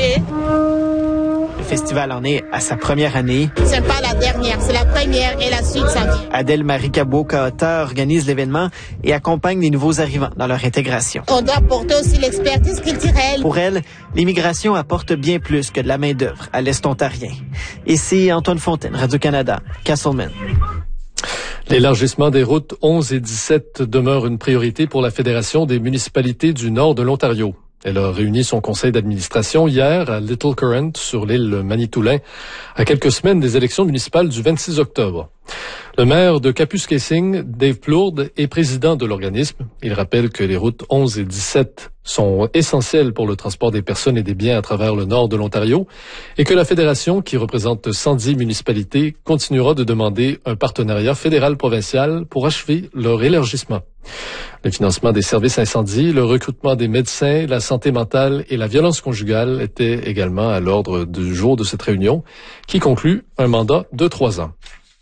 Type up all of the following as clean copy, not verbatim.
Oui. Le festival en est à sa première année. C'est pas la dernière, c'est la première et la suite, ça vient. Adèle-Marie Cabot-Kahota organise l'événement et accompagne les nouveaux arrivants dans leur intégration. On doit porter aussi l'expertise culturelle. Pour elle, l'immigration apporte bien plus que de la main-d'œuvre à l'Est ontarien. Ici, Antoine Fontaine, Radio-Canada, Castleman. L'élargissement des routes 11 et 17 demeure une priorité pour la Fédération des municipalités du nord de l'Ontario. Elle a réuni son conseil d'administration hier à Little Current sur l'île Manitoulin, à quelques semaines des élections municipales du 26 octobre. Le maire de Kapuskasing, Dave Plourde, est président de l'organisme. Il rappelle que les routes 11 et 17 sont essentielles pour le transport des personnes et des biens à travers le nord de l'Ontario et que la fédération, qui représente 110 municipalités, continuera de demander un partenariat fédéral-provincial pour achever leur élargissement. Le financement des services incendies, le recrutement des médecins, la santé mentale et la violence conjugale étaient également à l'ordre du jour de cette réunion qui conclut un mandat de 3 ans.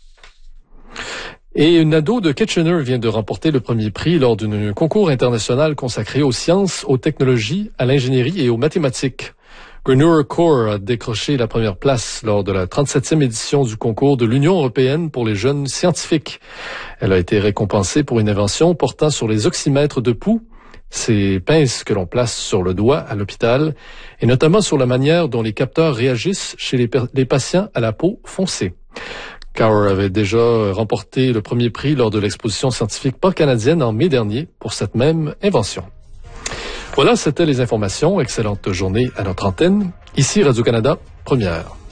Et une ado de Kitchener vient de remporter le premier prix lors d'un concours international consacré aux sciences, aux technologies, à l'ingénierie et aux mathématiques. Grenura Kaur a décroché la première place lors de la 37e édition du concours de l'Union européenne pour les jeunes scientifiques. Elle a été récompensée pour une invention portant sur les oxymètres de pouls, ces pinces que l'on place sur le doigt à l'hôpital, et notamment sur la manière dont les capteurs réagissent chez les patients à la peau foncée. Kaur avait déjà remporté le premier prix lors de l'exposition scientifique pan-canadienne en mai dernier pour cette même invention. Voilà, c'était les informations. Excellente journée à notre antenne. Ici Radio-Canada, première.